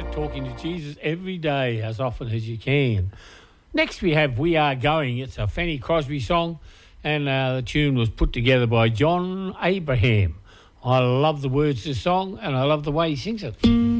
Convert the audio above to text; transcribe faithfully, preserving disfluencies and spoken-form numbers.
talking to Jesus every day, as often as you can. Next we have We Are Going. It's a Fanny Crosby song, and uh, the tune was put together by John Abraham. I love the words to the song, and I love the way he sings it.